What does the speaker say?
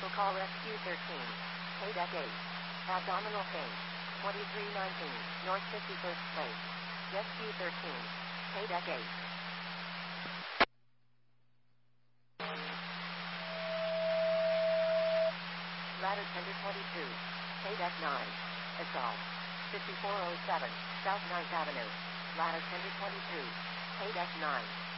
Vehicle call Rescue 13. Paydeck 8. Abdominal pain. 2319. North 51st Place. Rescue 13. Paydeck 8. Ladder Tender 22. Paydeck 9. Assault. 5407. South 9th Avenue. Ladder Tender 22. Paydeck 9.